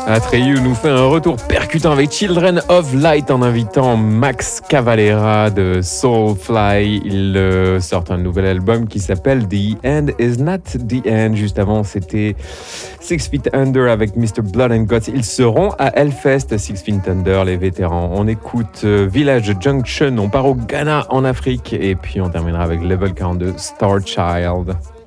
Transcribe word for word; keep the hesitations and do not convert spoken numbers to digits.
Atreyu nous fait un retour percutant avec Children of Light en invitant Max Cavalera de Soulfly. Ils euh, sortent un nouvel album qui s'appelle The End Is Not The End. Juste avant, c'était Six Feet Under avec mister Blood and Guts. Ils seront à Hellfest, Six Feet Under, les vétérans. On écoute euh, Village Junction, on part au Ghana en Afrique et puis on terminera avec Level quarante-deux, Star Child.